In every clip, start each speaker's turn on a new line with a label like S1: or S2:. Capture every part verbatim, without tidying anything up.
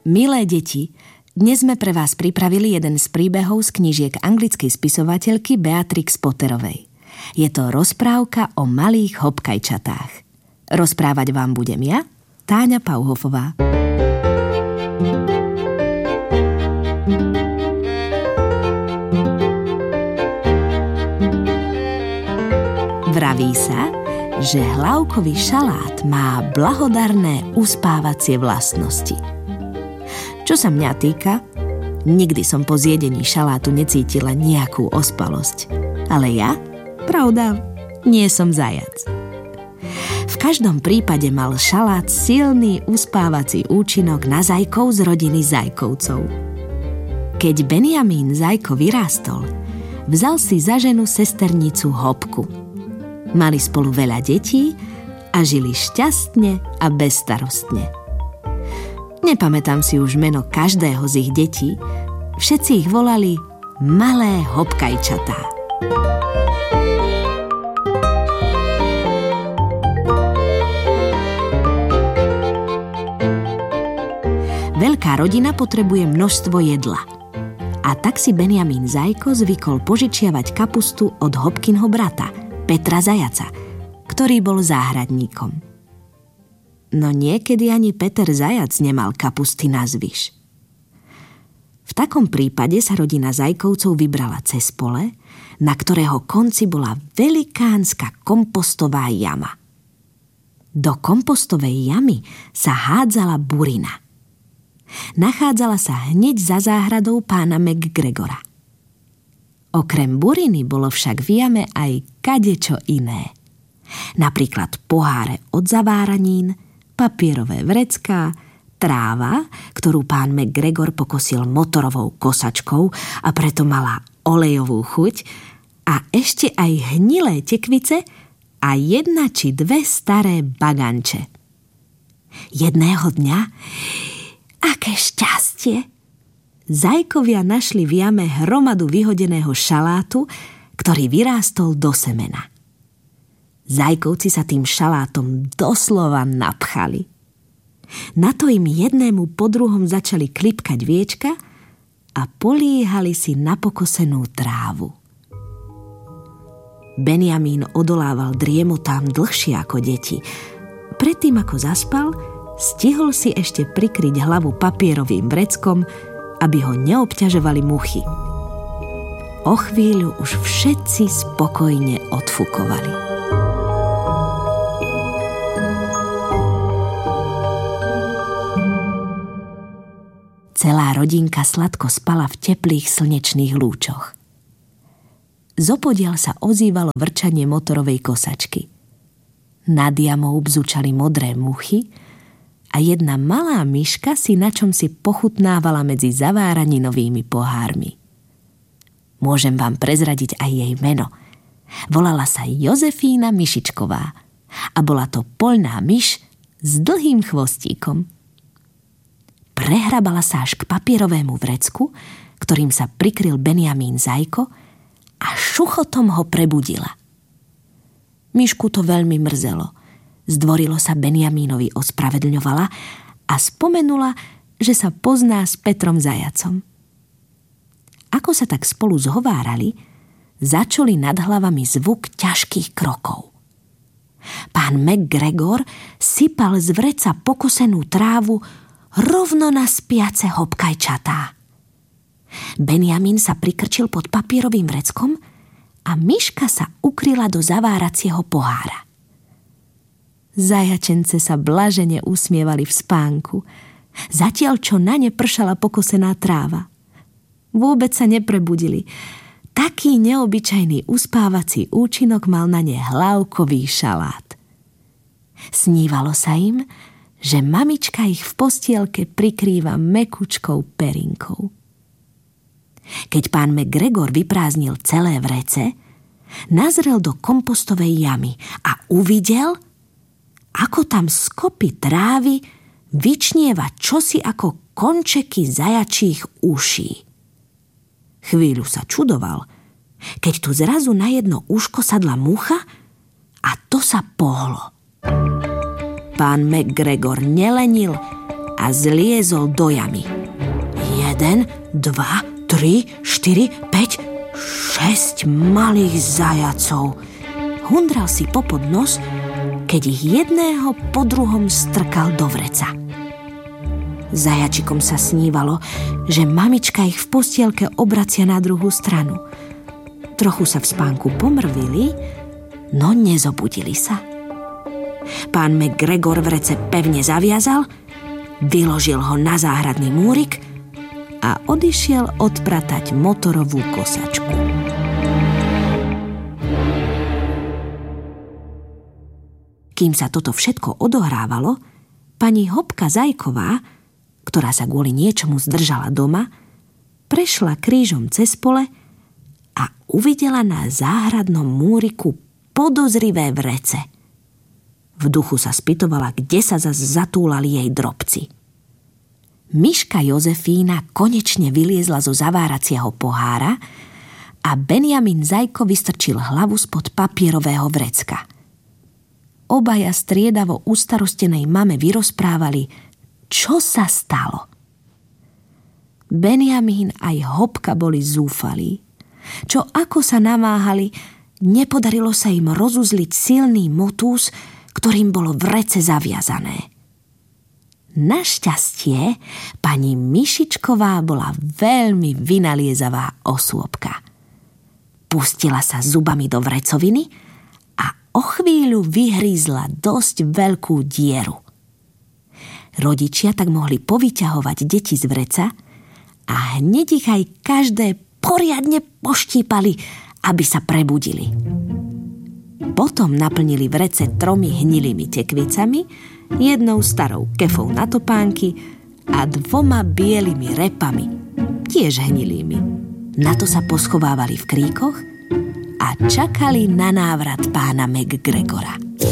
S1: Milé deti, dnes sme pre vás pripravili jeden z príbehov z knížiek anglickej spisovateľky Beatrix Potterovej. Je to rozprávka o malých hopkajčatách. Rozprávať vám budem ja, Táňa Pauhofová. Vraví sa, že hlavkový šalát má blahodarné uspávacie vlastnosti. Čo sa mňa týka, nikdy som po zjedení šalátu necítila nejakú ospalosť. Ale ja, pravda, nie som zajac. V každom prípade mal šalát silný uspávací účinok na zajkov z rodiny zajkovcov. Keď Benjamín Zajko vyrástol, vzal si za ženu sesternicu Hopku. Mali spolu veľa detí a žili šťastne a bezstarostne. Nepamätám si už meno každého z ich detí, všetci ich volali malé hopkajčatá. Veľká rodina potrebuje množstvo jedla. A tak si Benjamín Zajko zvykol požičiavať kapustu od Hopkinho brata, Petra Zajaca, ktorý bol záhradníkom. No niekedy ani Peter Zajac nemal kapusty nazvyš. V takom prípade sa rodina Zajkovcov vybrala cez pole, na ktorého konci bola velikánska kompostová jama. Do kompostovej jamy sa hádzala burina. Nachádzala sa hneď za záhradou pána McGregora. Okrem buriny bolo však v jame aj kadečo iné. Napríklad poháre od zaváranín, papierové vrecká, tráva, ktorú pán McGregor pokosil motorovou kosačkou a preto mala olejovú chuť, a ešte aj hnilé tekvice a jedna či dve staré baganče. Jedného dňa, aké šťastie, Zajkovia našli v jame hromadu vyhodeného šalátu, ktorý vyrástol do semena. Zajkovci sa tým šalátom doslova napchali. Na to im jednému po druhom začali klipkať viečka a políhali si na pokosenú trávu. Benjamín odolával driemotám dlhšie ako deti. Predtým ako zaspal, stihol si ešte prikryť hlavu papierovým vreckom, aby ho neobťažovali muchy. O chvíľu už všetci spokojne odfukovali. Celá rodinka sladko spala v teplých slnečných lúčoch. Zopodiaľ sa ozývalo vrčanie motorovej kosačky. Nad jamou bzučali modré muchy a jedna malá myška si na čom si pochutnávala medzi zaváraninovými pohármi. Môžem vám prezradiť aj jej meno. Volala sa Jozefína Myšičková a bola to poľná myš s dlhým chvostíkom. Prehrabala sa až k papierovému vrecku, ktorým sa prikryl Benjamín Zajko, a šuchotom ho prebudila. Myšku to veľmi mrzelo. Zdvorilo sa Benjamínovi ospravedlňovala a spomenula, že sa pozná s Petrom Zajacom. Ako sa tak spolu zhovárali, začuli nad hlavami zvuk ťažkých krokov. Pán McGregor sypal z vreca pokosenú trávu rovno na spiace hopkajčatá. Benjamín sa prikrčil pod papierovým vreckom a myška sa ukryla do zaváracieho pohára. Zajačence sa blažene usmievali v spánku, zatiaľ čo na ne pršala pokosená tráva. Vôbec sa neprebudili. Taký neobyčajný uspávací účinok mal na ne hlavkový šalát. Snívalo sa im, že mamička ich v postielke prikrýva mäkučkou perinkou. Keď pán McGregor vyprázdnil celé vrece, nazrel do kompostovej jamy a uvidel, ako tam z kopy trávy vyčnieva čosi ako končeky zajačích uší. Chvíľu sa čudoval, keď tu zrazu na jedno uško sadla mucha a to sa pohlo. Pán McGregor nelenil a zliezol do jamy. Jeden, dva, tri, štyri, päť, šesť malých zajacov. Hundral si popod nos, keď ich jedného po druhom strkal do vreca. Zajačikom sa snívalo, že mamička ich v postielke obracia na druhú stranu. Trochu sa v spánku pomrvili, no nezobudili sa. Pán McGregor vrece pevne zaviazal, vyložil ho na záhradný múrik a odišiel odpratať motorovú kosačku. Kým sa toto všetko odohrávalo, pani Hopka Zajková, ktorá sa kvôli niečomu zdržala doma, prešla krížom cez pole a uvidela na záhradnom múriku podozrivé vrece. V duchu sa spytovala, kde sa zas zatúlali jej drobci. Myška Jozefína konečne vyliezla zo zaváracieho pohára a Benjamin Zajko vystrčil hlavu spod papierového vrecka. Obaja striedavo ustarostenej mame vyrozprávali, čo sa stalo. Benjamín aj Hopka boli zúfalí. Čo ako sa namáhali, nepodarilo sa im rozuzliť silný motús, ktorým bolo vrece zaviazané. Našťastie pani Myšičková bola veľmi vynaliezavá osôbka. Pustila sa zubami do vrecoviny a o chvíľu vyhrízla dosť veľkú dieru. Rodičia tak mohli povyťahovať deti z vreca a hneď ich aj každé poriadne poštípali, aby sa prebudili. Potom naplnili vrece tromi hnilými tekvicami, jednou starou kefou na topánky a dvoma bielými repami, tiež hnilými. Na to sa poschovávali v kríkoch a čakali na návrat pána McGregora.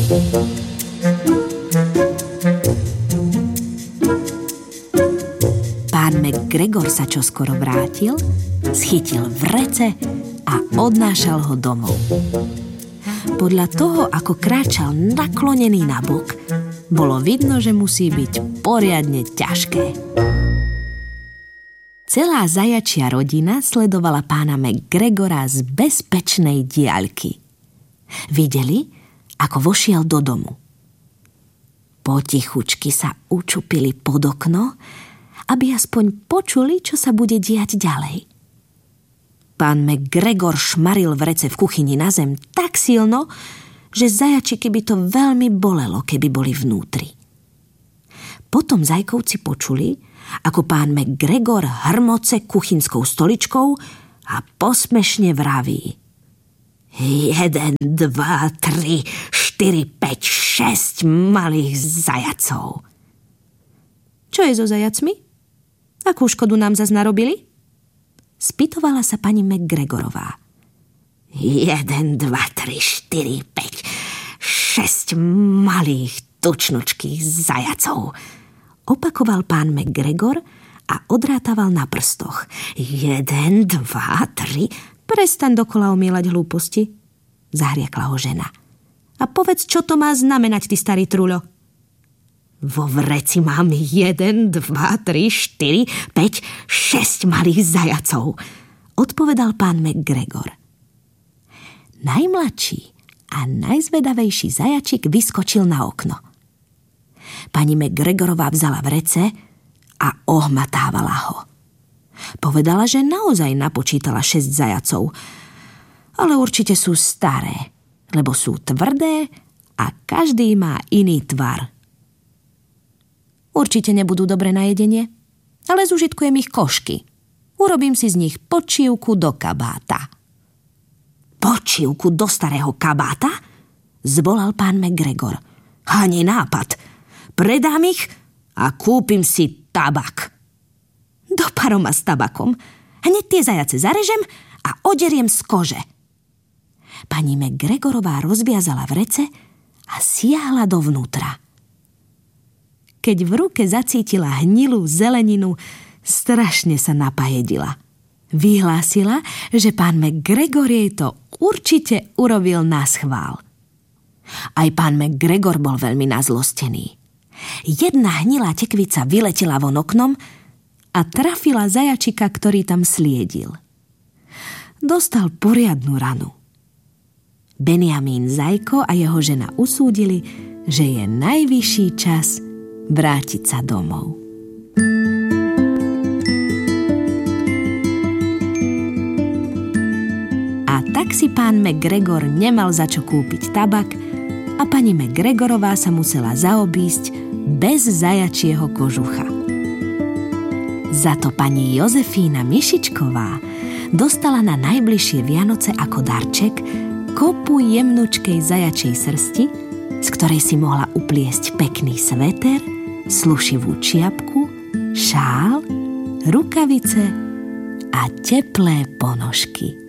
S1: Pán McGregor sa čoskoro vrátil, schytil vrece a odnášal ho domov. Podľa toho, ako kráčal naklonený na bok, bolo vidno, že musí byť poriadne ťažké. Celá zajačia rodina sledovala pána McGregora z bezpečnej diaľky. Videli, ako vošiel do domu. Potichučky sa učupili pod okno, aby aspoň počuli, čo sa bude diať ďalej. Pán McGregor šmaril vrece v kuchyni na zem tak silno, že zajačiky by to veľmi bolelo, keby boli vnútri. Potom zajkovci počuli, ako pán McGregor hrmoce kuchynskou stoličkou a posmešne vraví: Jeden, dva, tri, štyri, päť, šesť malých zajacov. Čo je so zajacmi? Akú škodu nám zas narobili? Spýtovala sa pani McGregorová. Jeden, dva, tri, štyri, päť, šesť malých tučnučkých zajacov. Opakoval pán McGregor a odrátával na prstoch. Jeden, dva, tri... Prestaň dokola omielať hlúposti, zahriekla ho žena. A povedz, čo to má znamenať, ty starý truľo. Vo vreci mám jeden, dva, tri, štyri, päť, šesť malých zajacov, odpovedal pán McGregor. Najmladší a najzvedavejší zajačik vyskočil na okno. Pani McGregorová vzala vrece a ohmatávala ho. Povedala, že naozaj napočítala šesť zajacov, ale určite sú staré, lebo sú tvrdé a každý má iný tvar. Určite nebudú dobre na jedenie, ale zužitkujem ich košky. Urobím si z nich počívku do kabáta. Počívku do starého kabáta? Zvolal pán McGregor. Ani nápad. Predám ich a kúpim si tabak. Do paroma s tabakom. Hneď tie zajace zarežem a oderiem z kože. Pani McGregorová rozviazala vrece a siahla dovnútra. Keď v ruke zacítila hnilú zeleninu, strašne sa napajedila. Vyhlásila, že pán McGregor jej to určite urobil naschvál. Aj pán McGregor bol veľmi nazlostený. Jedna hnilá tekvica vyletela von oknom a trafila zajačika, ktorý tam sliedil. Dostal poriadnu ranu. Benjamín Zajko a jeho žena usúdili, že je najvyšší čas vrátiť sa domov. A tak si pán McGregor nemal za čo kúpiť tabak a pani McGregorová sa musela zaobísť bez zajačieho kožucha. Za to pani Jozefína Mišičková dostala na najbližšie Vianoce ako darček kopu jemnučkej zajačej srsti, z ktorej si mohla upliesť pekný sveter, slušivú čiapku, šál, rukavice a teplé ponožky.